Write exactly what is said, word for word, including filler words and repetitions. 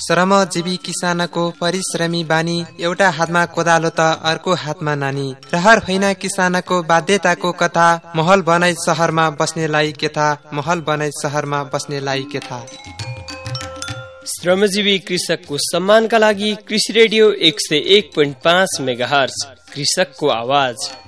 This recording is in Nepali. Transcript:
श्रमजीवी किसानको परिश्रमी बानी, एउटा हातमा कोदालो त अर्को हातमा नानी। रहर होइन किसानको बाध्यताको कथा, महल बनाई शहरमा बस्नेलाई के था, महल बनाई शहरमा बस्नेलाई के था। श्रमजीवी कृषकको सम्मानका लागि कृषि रेडियो एक सय एक पोइन्ट पाँच मेगाहर्ज, कृषकको आवाज।